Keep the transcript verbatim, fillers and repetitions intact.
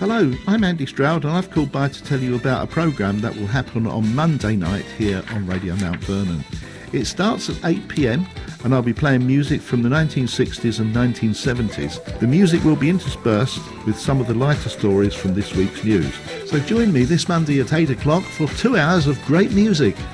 Hello, I'm Andy Stroud and I've called by to tell you about a programme that will happen on Monday night here on Radio Mount Vernon. It starts at eight p m and I'll be playing music from the nineteen sixties and nineteen seventies. The music will be interspersed with some of the lighter stories from this week's news. So join me this Monday at eight o'clock for two hours of great music.